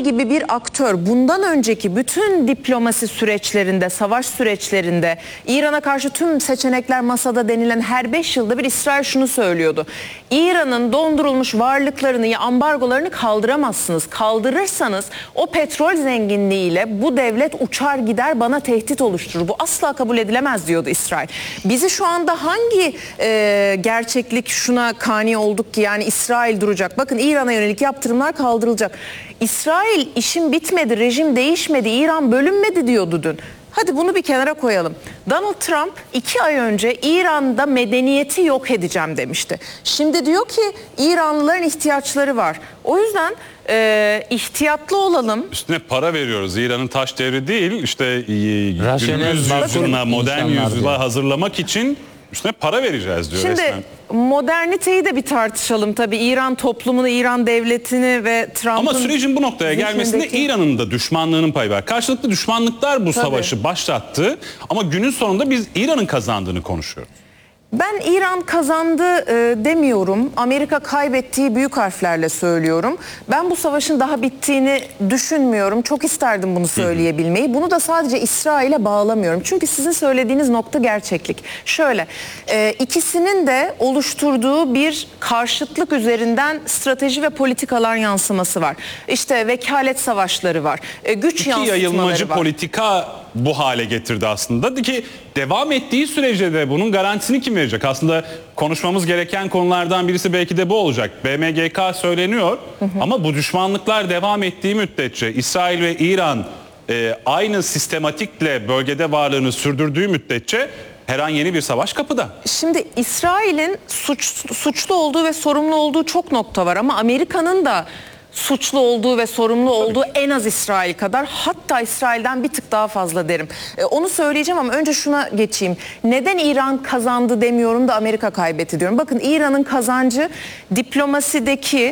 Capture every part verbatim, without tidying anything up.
gibi bir aktör bundan önceki bütün diplomasi süreçlerinde, savaş süreçlerinde İran'a karşı tüm seçenekler masada denilen her beş yılda bir İsrail şunu söylüyordu. İran'ın dondurulmuş varlıklarını ya ambargolarını kaldıramazsınız. Kaldırırsanız o petrol zenginliğiyle bu devlet uçar gider, bana tehdit oluşturur. Bu asla kabul edilemez diyordu İsrail. Bizi şu anda hangi e, gerçeklik şuna kani olduk ki yani İsrail duracak? Bakın İran'a yönelik yaptırımlar kaldırılacak. İsrail işim bitmedi, rejim değişmedi, İran bölünmedi diyordu dün. Hadi bunu bir kenara koyalım. Donald Trump iki ay önce İran'da medeniyeti yok edeceğim demişti. Şimdi diyor ki İranlıların ihtiyaçları var. O yüzden e, ihtiyatlı olalım. Üstüne para veriyoruz. İran'ın taş devri değil, işte e, günümüz yüzyılına, modern yüzyıla hazırlamak için üstüne para vereceğiz diyor Şimdi, resmen. moderniteyi de bir tartışalım tabii. İran toplumunu, İran devletini ve Trump'ın... Ama sürecin bu noktaya gelmesinde zihnindeki... İran'ın da düşmanlığının payı var. Karşılıklı düşmanlıklar bu tabii. savaşı başlattı. Ama günün sonunda biz İran'ın kazandığını konuşuyoruz. Ben İran kazandı e, demiyorum. Amerika kaybettiği büyük harflerle söylüyorum. Ben bu savaşın daha bittiğini düşünmüyorum. Çok isterdim bunu söyleyebilmeyi. Bunu da sadece İsrail'e bağlamıyorum. Çünkü sizin söylediğiniz nokta gerçeklik. Şöyle, e, ikisinin de oluşturduğu bir karşıtlık üzerinden strateji ve politikalar yansıması var. İşte vekalet savaşları var. E, güç İki yansıtmaları yayılmacı var. politika bu hale getirdi aslında. De ki devam ettiği sürece de bunun garantisini kim verecek? Aslında konuşmamız gereken konulardan birisi belki de bu olacak. B M G K söyleniyor hı hı. ama bu düşmanlıklar devam ettiği müddetçe İsrail ve İran e, aynı sistematikle bölgede varlığını sürdürdüğü müddetçe her an yeni bir savaş kapıda. Şimdi İsrail'in suç, suçlu olduğu ve sorumlu olduğu çok nokta var ama Amerika'nın da suçlu olduğu ve sorumlu olduğu en az İsrail kadar, hatta İsrail'den bir tık daha fazla derim. E, onu söyleyeceğim ama önce şuna geçeyim. Neden İran kazandı demiyorum da Amerika kaybetti diyorum. Bakın İran'ın kazancı diplomasideki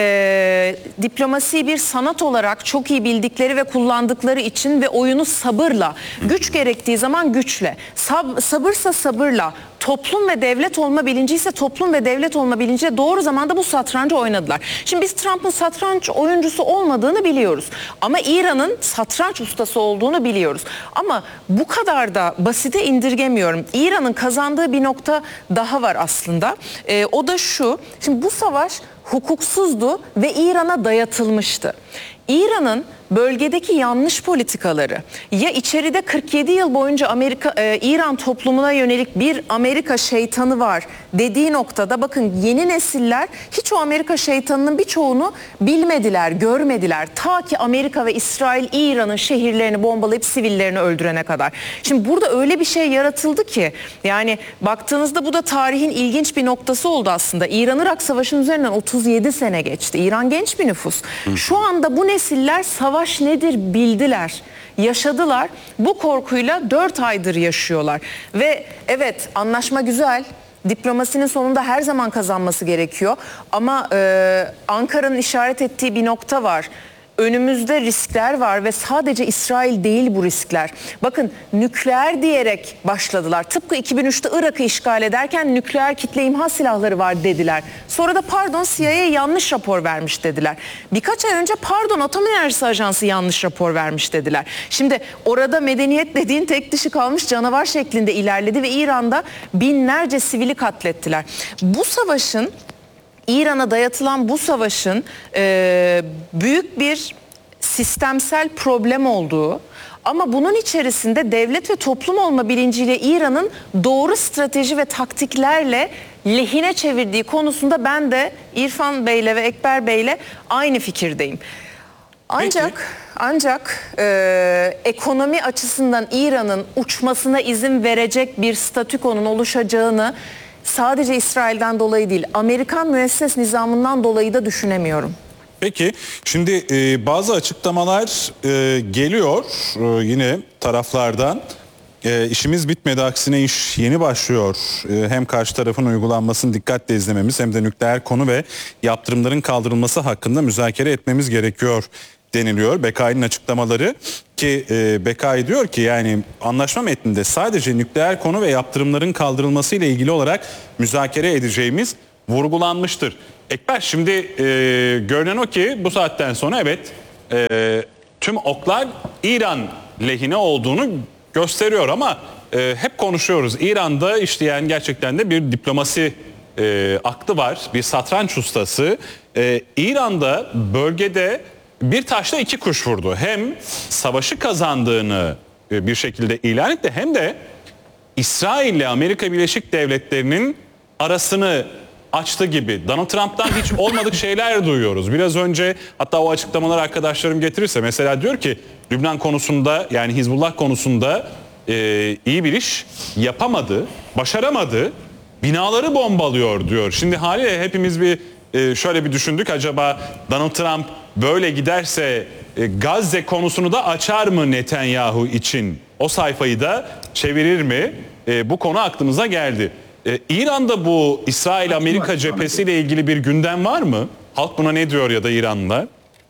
e, diplomasiyi bir sanat olarak çok iyi bildikleri ve kullandıkları için ve oyunu sabırla, güç gerektiği zaman güçle, sab sabırsa sabırla, toplum ve devlet olma bilinci ise toplum ve devlet olma bilinciyle doğru zamanda bu satrancı oynadılar. Şimdi biz Trump'ın satranç oyuncusu olmadığını biliyoruz. Ama İran'ın satranç ustası olduğunu biliyoruz. Ama bu kadar da basite indirgemiyorum. İran'ın kazandığı bir nokta daha var aslında. Ee, o da şu. Şimdi bu savaş hukuksuzdu ve İran'a dayatılmıştı. İran'ın bölgedeki yanlış politikaları, ya içeride kırk yedi yıl boyunca Amerika e, İran toplumuna yönelik bir Amerika şeytanı var dediği noktada, bakın yeni nesiller hiç o Amerika şeytanının birçoğunu bilmediler, görmediler. Ta ki Amerika ve İsrail İran'ın şehirlerini bombalayıp sivillerini öldürene kadar. Şimdi burada öyle bir şey yaratıldı ki, yani baktığınızda bu da tarihin ilginç bir noktası oldu aslında. İran-Irak Savaşı'nın üzerinden otuz yedi sene geçti. İran genç bir nüfus. Şu anda bu nesiller savaş Savaş nedir bildiler, yaşadılar. Bu korkuyla dört aydır yaşıyorlar. Ve evet, anlaşma güzel. Diplomasinin sonunda her zaman kazanması gerekiyor. Ama e, Ankara'nın işaret ettiği bir nokta var. Önümüzde riskler var ve sadece İsrail değil bu riskler. Bakın, nükleer diyerek başladılar. Tıpkı iki bin üçte Irak'ı işgal ederken nükleer kitle imha silahları var dediler. Sonra da pardon C I A yanlış rapor vermiş dediler. Birkaç ay önce pardon Atom Enerjisi Ajansı yanlış rapor vermiş dediler. Şimdi orada medeniyet dediğin tek dişi kalmış canavar şeklinde ilerledi ve İran'da binlerce sivili katlettiler. Bu savaşın, İran'a dayatılan bu savaşın e, büyük bir sistemsel problem olduğu, ama bunun içerisinde devlet ve toplum olma bilinciyle İran'ın doğru strateji ve taktiklerle lehine çevirdiği konusunda ben de İrfan Bey'le ve Ekber Bey'le aynı fikirdeyim. Ancak Peki. ancak e, ekonomi açısından İran'ın uçmasına izin verecek bir statükonun oluşacağını sadece İsrail'den dolayı değil, Amerikan müesses nizamından dolayı da düşünemiyorum. Peki, şimdi e, bazı açıklamalar e, geliyor e, yine taraflardan. E, işimiz bitmedi, aksine iş yeni başlıyor. E, hem karşı tarafın uygulanmasını dikkatle izlememiz hem de nükleer konu ve yaptırımların kaldırılması hakkında müzakere etmemiz gerekiyor deniliyor. B K I'nin açıklamaları ki e, B K I diyor ki yani anlaşma metninde sadece nükleer konu ve yaptırımların kaldırılması ile ilgili olarak müzakere edeceğimiz vurgulanmıştır. Ekber, şimdi e, görünen o ki bu saatten sonra evet e, tüm oklar İran lehine olduğunu gösteriyor ama e, hep konuşuyoruz. İran'da işleyen gerçekten de bir diplomasi e, aklı var, bir satranç ustası. E, İran'da bölgede bir taşla iki kuş vurdu. Hem savaşı kazandığını e, bir şekilde ilan etti hem de İsrail ile Amerika Birleşik Devletleri'nin arasını açtı gibi. Donald Trump'tan hiç olmadık şeyler duyuyoruz. Biraz önce hatta o açıklamalar arkadaşlarım getirirse mesela diyor ki Lübnan konusunda yani Hizbullah konusunda e, iyi bir iş yapamadı, başaramadı. Binaları bombalıyor diyor. Şimdi haliyle hepimiz bir e, şöyle bir düşündük, acaba Donald Trump böyle giderse e, Gazze konusunu da açar mı Netanyahu için? O sayfayı da çevirir mi? E, bu konu aklımıza geldi. E, İran'da bu İsrail-Amerika cephesiyle ilgili bir gündem var mı? Halk buna ne diyor ya da İranlılar?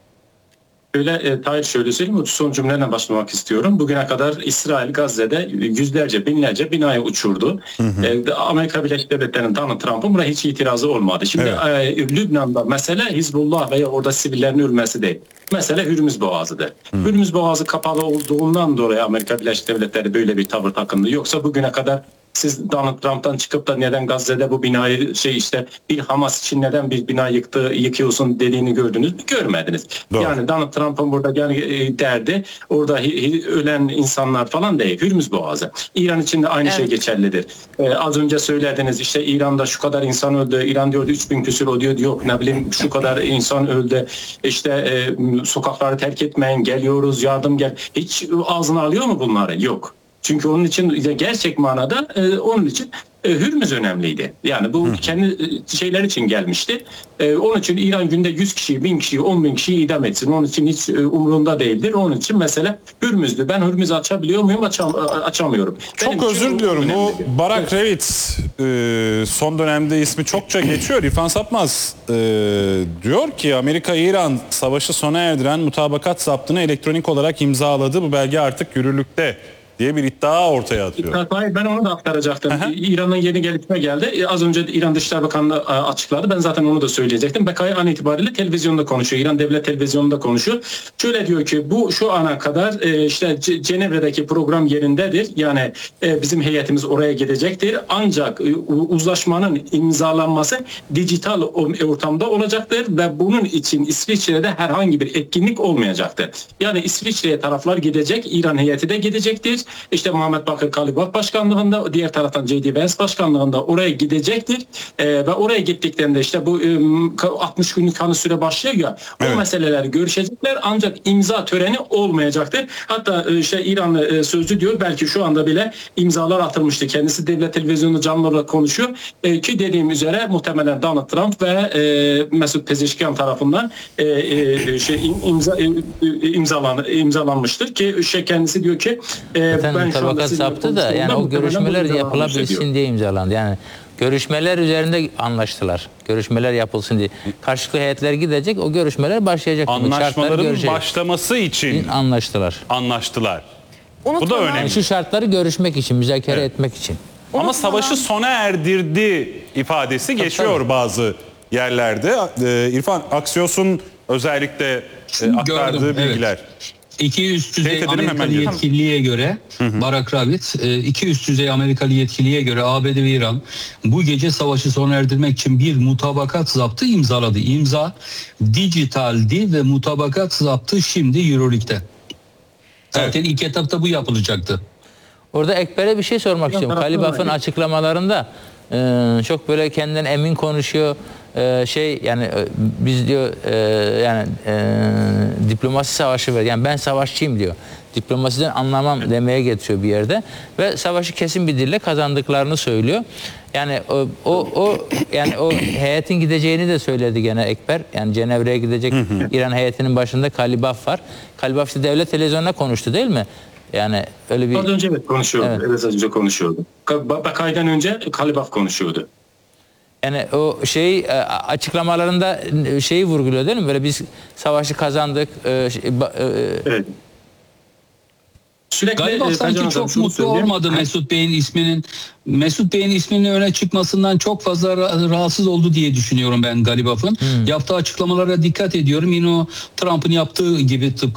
Şöyle e, Tahir şöyle söyleyeyim, son cümlelerle başlamak istiyorum. Bugüne kadar İsrail Gazze'de yüzlerce binlerce binayı uçurdu. Hı hı. E, Amerika Birleşik Devletleri'nin Donald Trump'ın buna hiç itirazı olmadı. Şimdi evet. e, Lübnan'da mesele Hizbullah veya orada sivillerin ölmesi değil. Mesele Hürmüz Boğazı'dır. Hı. Hürmüz Boğazı kapalı olduğundan dolayı Amerika Birleşik Devletleri böyle bir tavır takındı. Yoksa bugüne kadar siz Donald Trump'tan çıkıp da neden Gazze'de bu binayı şey işte bir Hamas için neden bir bina yıktı, yıkıyorsun dediğini gördünüz mü? Görmediniz. Doğru. Yani Donald Trump'ın burada gel derdi orada ölen insanlar falan değil. Hürmüz Boğazı. İran için de aynı evet. şey geçerlidir. Ee, az önce söylediniz işte İran'da şu kadar insan öldü. İran diyordu üç bin küsur o diyor. Yok ne bileyim şu kadar insan öldü. İşte e, sokakları terk etmeyin, geliyoruz, yardım gel. Hiç ağzına alıyor mu bunları? Yok. Çünkü onun için gerçek manada e, onun için e, Hürmüz önemliydi. Yani bu Hı. kendi e, şeyler için gelmişti. E, onun için İran günde yüz kişiyi, bin kişiyi, on bin kişiyi idam etsin. Onun için hiç e, umurunda değildir. Onun için mesele Hürmüz'dü. Ben Hürmüz'ü açabiliyor muyum? Açam, açamıyorum. Çok Benim özür diliyorum. Bu Barak evet. Revit e, son dönemde ismi çokça geçiyor. İrfan Sapmaz e, diyor ki Amerika-İran savaşı sona erdiren mutabakat zaptını elektronik olarak imzaladı. Bu belge artık yürürlükte diye bir iddia ortaya atıyor. Hayır, ben onu da aktaracaktım. İran'ın yeni gelişme geldi. Az önce İran Dışişleri Bakanlığı açıkladı. Ben zaten onu da söyleyecektim. B K Y an itibariyle televizyonda konuşuyor. İran Devlet Televizyonu'nda konuşuyor. Şöyle diyor ki bu şu ana kadar işte Cenevre'deki program yerindedir. Yani bizim heyetimiz oraya gidecektir. Ancak uzlaşmanın imzalanması dijital ortamda olacaktır ve bunun için İsviçre'de herhangi bir etkinlik olmayacaktır. Yani İsviçre'ye taraflar gidecek, İran heyeti de gidecektir. İşte Muhammed Bakır Kalibaf başkanlığında, diğer taraftan J D Vance başkanlığında oraya gidecektir. Ee, ve oraya gittiklerinde işte bu e, altmış günlük hani süre başlıyor ya, evet. o meseleler görüşecekler ancak imza töreni olmayacaktır. Hatta e, işte İranlı e, sözcü diyor belki şu anda bile imzalar atılmıştı. Kendisi devlet televizyonu canlı olarak konuşuyor. E, ki dediğim üzere muhtemelen Donald Trump ve e, Mesut Pezeshkian tarafından e, e, şey imza e, imzalan imzalanmıştır ki şey kendisi diyor ki e, Zaten mutabakat saptı da yani o görüşmeler yapılabilsin diye imzalandı. Yani görüşmeler üzerinde anlaştılar. Görüşmeler yapılsın diye. Karşılıklı heyetler gidecek, o görüşmeler başlayacak. Anlaşmaların başlaması için anlaştılar. Anlaştılar. Unutmadan, bu da önemli. Yani şu şartları görüşmek için, müzakere evet. etmek için. Ama Unutmadan. savaşı sona erdirdi ifadesi tabii, geçiyor tabii. bazı yerlerde. Ee, İrfan, Axios'un özellikle e, aktardığı Gördüm, bilgiler. Evet. İki üst düzey Amerikalı yetkiliye göre hı hı. Barak Ravit, iki üst düzey Amerikalı yetkiliye göre A B D ve İran bu gece savaşı sona erdirmek için bir mutabakat zaptı imzaladı. İmza dijitaldi ve mutabakat zaptı şimdi Euroleague'de. Zaten evet. ilk etapta bu yapılacaktı. Orada Ekber'e bir şey sormak istiyorum. Kalibaf'ın açıklamalarında e, çok böyle kendinden emin konuşuyor. Ee, şey yani e, biz diyor e, yani e, diplomasi savaşı ver. Yani ben savaşçıyım diyor. Diplomasiden anlamam demeye getiriyor bir yerde ve savaşı kesin bir dille kazandıklarını söylüyor. Yani o o, o yani o heyetin gideceğini de söyledi gene Ekber. Yani Cenevre'ye gidecek İran heyetinin başında Kalibaf var. Kalibaf işte devlet televizyonuna konuştu değil mi? Yani öyle bir az önce evet konuşuyordu. Evet, evet az önce konuşuyordu. Bakay'dan önce Kalibaf konuşuyordu. Yani o şey açıklamalarında şeyi vurguluyor değil mi? Böyle biz savaşı kazandık. Evet. Sürekli Galiba e, sanki Tacan Hocam çok şunu mutlu söyleyeyim. olmadı Mesut Bey'in isminin Mesut Bey'in isminin öne çıkmasından çok fazla ra- rahatsız oldu diye düşünüyorum ben Galibaf'ın. Yaptığı açıklamalara dikkat ediyorum. Yine o Trump'ın yaptığı gibi tıpkı